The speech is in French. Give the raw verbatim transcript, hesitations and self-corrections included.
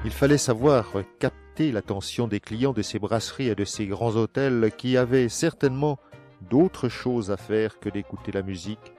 Il fallait savoir capter l'attention des clients de ces brasseries et de ces grands hôtels qui avaient certainement d'autres choses à faire que d'écouter la musique